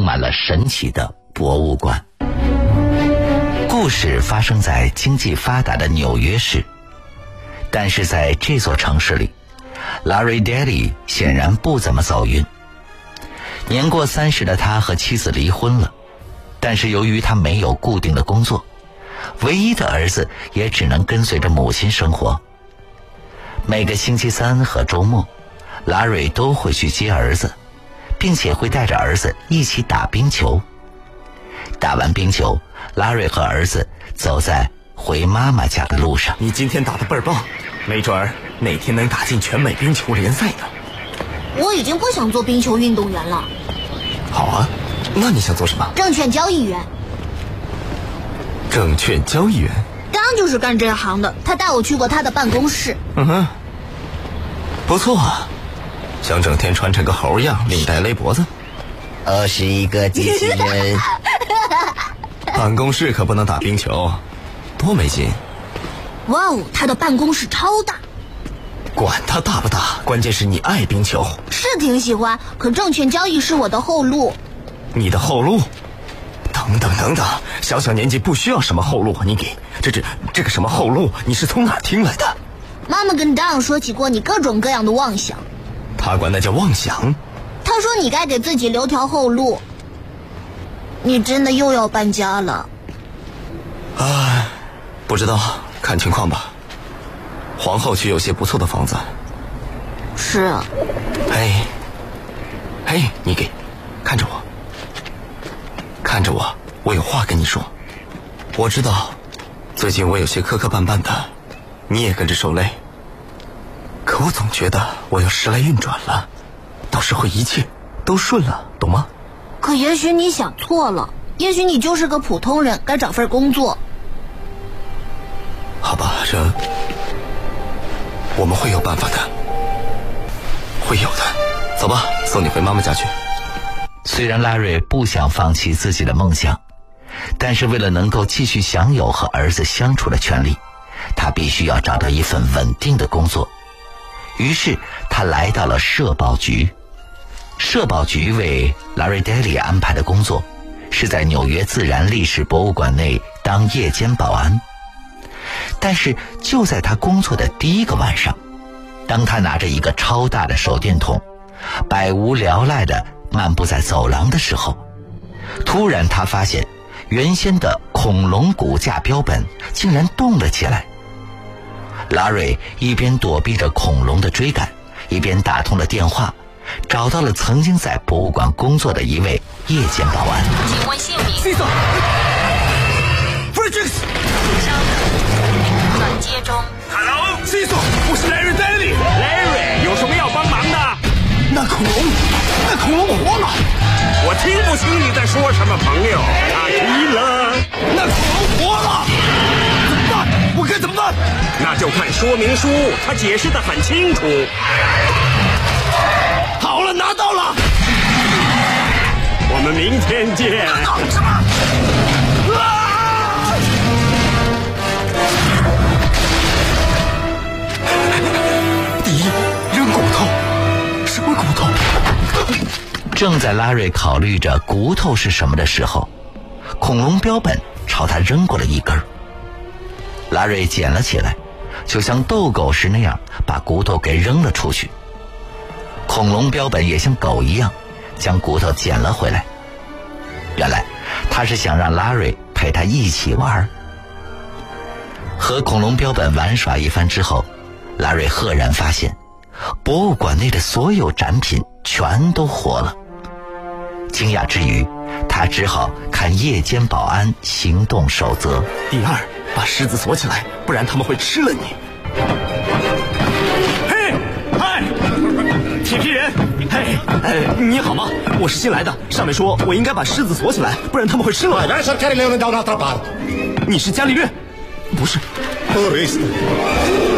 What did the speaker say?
充满了神奇的博物馆。故事发生在经济发达的纽约市，但是在这座城市里，Larry Daly 显然不怎么走运。年过30的他和妻子离婚了，但是由于他没有固定的工作，唯一的儿子也只能跟随着母亲生活。每个星期三和周末，Larry 都会去接儿子，并且会带着儿子一起打冰球。打完冰球，Larry 和儿子走在回妈妈家的路上。 你今天打得倍儿棒，没准儿哪天能打进全美冰球联赛呢。 我已经不想做冰球运动员了。 好啊，那你想做什么？ 证券交易员。 证券交易员？ 刚就是干这行的，他带我去过他的办公室。 不错啊，想整天穿成个猴样，领带勒脖子。 是一个机器人。 办公室可不能打冰球，多没劲。 哇哦，他的办公室超大。 管他大不大，关键是你爱冰球。 是挺喜欢，可证券交易是我的后路。 你的后路？等等，小小年纪不需要什么后路，你给这个什么后路，你是从哪儿听来的？ 妈妈跟Don说起过你各种各样的妄想。 他管那叫妄想？ 他说你该给自己留条后路。你真的又要搬家了？ 不知道，看情况吧。皇后区有些不错的房子。 是啊。 嘿，你给看着我，我有话跟你说。我知道最近我有些磕磕绊绊的，你也跟着受累，可我总觉得我要时来运转了，到时候一切都顺了，懂吗？ 可也许你想错了，也许你就是个普通人，该找份工作。 好吧，我们会有办法的，会有的。走吧，送你回妈妈家去。 虽然 Larry 不想放弃自己的梦想，但是为了能够继续享有和儿子相处的权利，他必须要找到一份稳定的工作。于是他来到了社保局。社保局为 Larry Daly 安排的工作是在纽约自然历史博物馆内当夜间保安。但是就在他工作的第一个晚上，当他拿着一个超大的手电筒百无聊赖地漫步在走廊的时候，突然他发现原先的恐龙骨架标本竟然动了起来。Larry 一边躲避着恐龙的追赶，一边打通了电话，找到了曾经在博物馆工作的一位夜间保安。 请问姓名 Cecil Fredericks 转接中。 Hello Cecil， 我是 Larry Daly。 Larry， 有什么要帮忙的？ 那恐龙活了。 我听不清你在说什么，朋友。卡皮了。 那恐龙活了，怎么办？我该怎么办？ 那就看说明书，他解释得很清楚。 好了，拿到了。 我们明天见。 什么？第一，扔骨头。什么骨头？ 正在拉瑞考虑着骨头是什么的时候，恐龙标本朝他扔过了一根。拉瑞捡了起来，就像斗狗时那样把骨头给扔了出去。恐龙标本也像狗一样将骨头捡了回来。原来他是想让拉瑞陪他一起玩。和恐龙标本玩耍一番之后，拉瑞赫然发现博物馆内的所有展品全都活了。惊讶之余，他只好看夜间保安行动守则。 第二，把狮子锁起来，不然他们会吃了你。嘿，嗨，铁皮人，嘿，你好吗？我是新来的，上面说我应该把狮子锁起来，不然他们会吃了我。你是伽利略？不是。